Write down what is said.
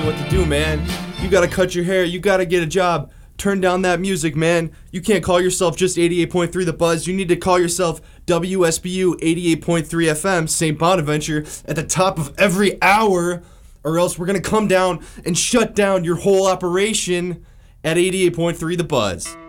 what to do, man. You gotta cut your hair, you gotta get a job. Turn down that music, man. You can't call yourself just 88.3 The Buzz. You need to call yourself WSBU 88.3 FM, St. Bonaventure, at the top of every hour, or else we're gonna come down and shut down your whole operation at 88.3 The Buzz.